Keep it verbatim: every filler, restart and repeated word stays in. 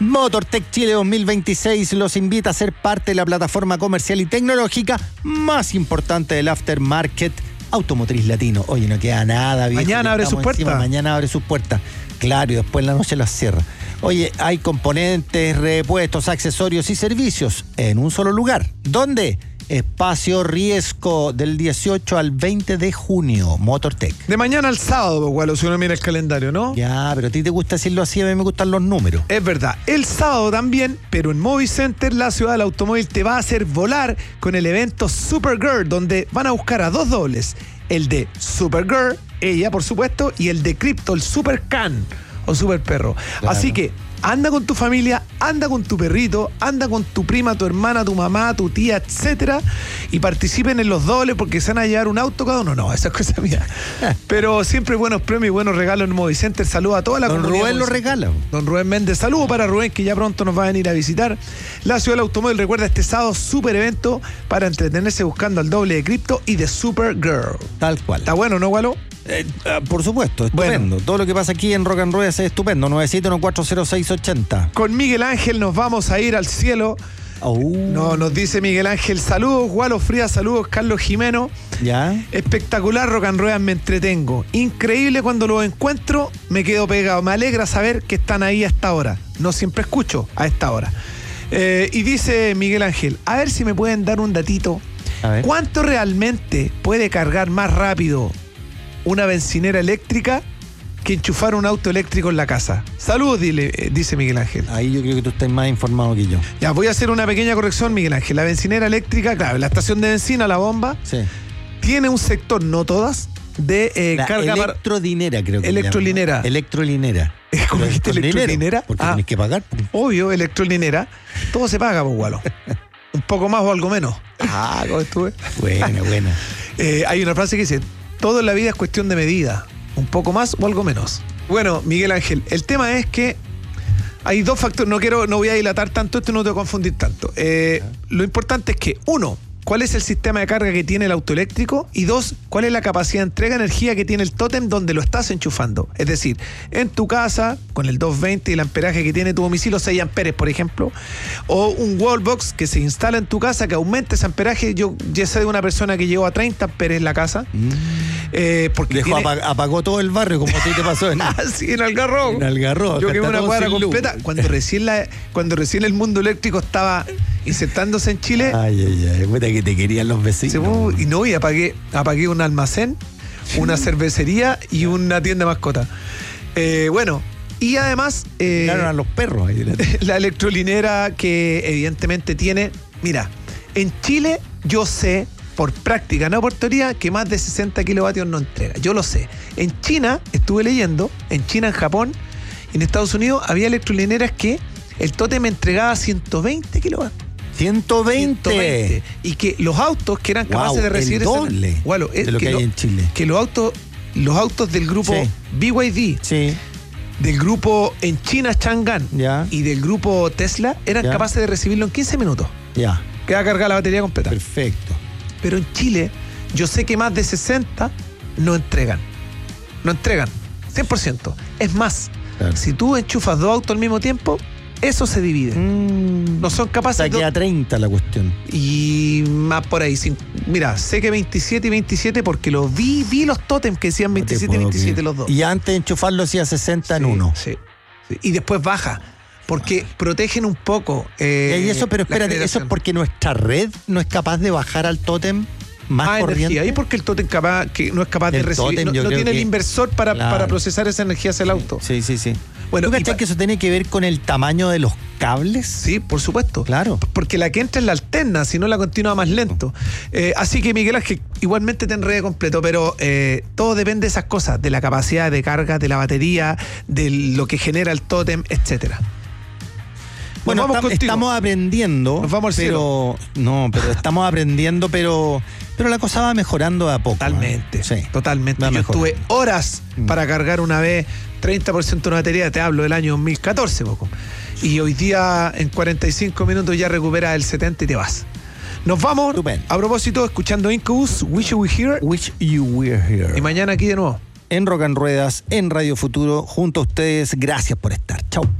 MotorTech Chile dos mil veintiséis los invita a ser parte de la plataforma comercial y tecnológica más importante del aftermarket automotriz latino. Oye, no queda nada, viejo. Mañana abre sus puertas. Mañana abre sus puertas. Claro, y después en la noche las cierra. Oye, hay componentes, repuestos, accesorios y servicios en un solo lugar. ¿Dónde? Espacio Riesco, del dieciocho al veinte de junio, MotorTech. De mañana al sábado, igual, si uno mira el calendario, ¿no? Ya, pero a ti te gusta decirlo así, a mí me gustan los números. Es verdad, el sábado también, pero en Movicenter, la ciudad del automóvil te va a hacer volar con el evento Supergirl, donde van a buscar a dos dobles, el de Supergirl, ella por supuesto, y el de Crypto, el Super Can o Super Perro. Claro. Así que anda con tu familia, anda con tu perrito, anda con tu prima, tu hermana, tu mamá, tu tía, etcétera, y participen en los dobles porque se van a llevar un auto cada uno. No, esa es cosa mía. Pero siempre buenos premios y buenos regalos en Movicenter. Saludos a toda la Don comunidad. Rubén lo regala. Don Rubén Méndez. Saludos para Rubén, que ya pronto nos va a venir a visitar. La ciudad del automóvil recuerda este sábado super evento para entretenerse buscando al doble de Crypto y de Supergirl. Tal cual. ¿Está bueno, no, Gualo? Eh, uh, por supuesto, estupendo. Bueno. Todo lo que pasa aquí en Rock and Roll es estupendo. nueve siete uno cuatro cero seis ochenta. Con Miguel Ángel nos vamos a ir al cielo. Oh. No, nos dice Miguel Ángel, saludos, Gualo Frías, saludos, Carlos Jimeno. Ya. Espectacular, Rock and Roll, me entretengo. Increíble cuando los encuentro, me quedo pegado. Me alegra saber que están ahí a esta hora. No siempre escucho a esta hora. Eh, y dice Miguel Ángel, a ver si me pueden dar un datito. A ver. ¿Cuánto realmente puede cargar más rápido una bencinera eléctrica que enchufar un auto eléctrico en la casa? Saludos, dile, eh, dice Miguel Ángel. Ahí yo creo que tú estás más informado que yo. Ya, voy a hacer una pequeña corrección, Miguel Ángel. La bencinera eléctrica, claro, la estación de benzina, la bomba, sí, tiene un sector, no todas, de eh, la carga para... electrolinera, creo que Electrolinera. llama. Electrolinera. ¿Cómo dijiste electrolinera? Porque Ah, tenés que pagar. obvio, electrolinera. Todo se paga, pues, Gualo. Un poco más o algo menos. Ah, ¿cómo estuve? Buena, buena. Eh, hay una frase que dice, todo en la vida es cuestión de medida. Un poco más o algo menos. Bueno, Miguel Ángel, el tema es que hay dos factores. No quiero, no voy a dilatar tanto esto y no te voy a confundir tanto. Eh, lo importante es que, uno, ¿cuál es el sistema de carga que tiene el auto eléctrico? Y dos, ¿cuál es la capacidad de entrega de energía que tiene el tótem donde lo estás enchufando? Es decir, en tu casa, con el doscientos veinte y el amperaje que tiene tu domicilio, seis amperes, por ejemplo, o un wallbox que se instala en tu casa que aumente ese amperaje. Yo ya sé de una persona que llegó a treinta amperes en la casa. Mm. Eh, porque Dejó tiene... apag- apagó todo el barrio, como a ti te pasó en, ah, sí, en Algarrobo. en Algarrobo. Yo quemé una cuadra completa. Luz. Cuando recién, la, cuando recién el mundo eléctrico estaba insertándose en Chile. Ay, ay, ay, puta que te querían los vecinos. Se fue, y no, y apagué, apagué un almacén, una cervecería y una tienda de mascota. Eh, bueno, y además... Eh, Llegaron a los perros. Ahí de la... la electrolinera que evidentemente tiene... Mira, en Chile yo sé, por práctica, no por teoría, que más de sesenta kilovatios no entrega. Yo lo sé. En China, estuve leyendo, en China, en Japón, en Estados Unidos, había electrolineras que el tótem entregaba ciento veinte kilovatios. ciento veinte. ciento veinte. Y que los autos que eran capaces wow, de recibir el doble esa, bueno, es de lo que, que hay lo, en Chile. Que los autos, los autos del grupo sí. B Y D, sí. del grupo en China Chang'an ya. y del grupo Tesla eran ya. capaces de recibirlo en quince minutos. Ya. Queda cargada la batería completa. Perfecto. Pero en Chile, yo sé que más de sesenta no entregan. No entregan. cien por ciento. Es más, claro. Si tú enchufas dos autos al mismo tiempo, eso se divide. Mm. No son capaces de... O sea, queda treinta la cuestión. Y más por ahí. Mira, sé que veintisiete y veintisiete porque lo vi, vi los tótems que decían veintisiete y veintisiete creer. Los dos. Y antes de enchufarlo hacía sesenta sí, en uno. Sí, sí. Y después baja. Porque protegen un poco. Eh, y eso, pero espérate, eso es porque nuestra red no es capaz de bajar al tótem más ah, corriente. Energía. Y porque el tótem capaz, que no es capaz el de recibir, tótem, no, no tiene que... el inversor para, claro. para procesar esa energía hacia el auto. Sí, sí, sí. Bueno, ¿tú cachás pa... que eso tiene que ver con el tamaño de los cables? Sí, por supuesto. Claro. Porque la que entra es la alterna, si no la continúa más lento. Eh, así que, Miguel Ángel, igualmente te enredé completo, pero eh, todo depende de esas cosas, de la capacidad de carga, de la batería, de lo que genera el tótem, etcétera. Bueno, estamos, estamos aprendiendo. Nos vamos al pero cielo. No, pero estamos aprendiendo, pero pero la cosa va mejorando de a poco. Totalmente. ¿eh? Sí. Totalmente. Yo mejorando. Estuve horas mm. para cargar una vez treinta por ciento de una batería, te hablo del año dos mil catorce, poco. Y hoy día en cuarenta y cinco minutos ya recuperas el setenta y te vas. Nos vamos. Estupendo. A propósito, escuchando Incubus, Wish You Were Here. Wish You Were Here. Y mañana aquí de nuevo. En Rock and Ruedas, en Radio Futuro, junto a ustedes. Gracias por estar. Chau.